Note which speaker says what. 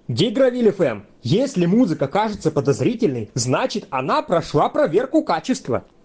Speaker 1: Гигровиль ФМ. Если музыка кажется подозрительной, значит она прошла проверку качества.